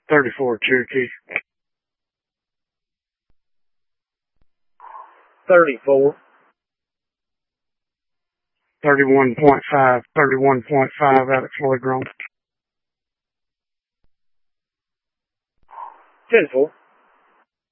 34 Cherokee. 34. 31.5 Alex Floyd Grown. 10-4.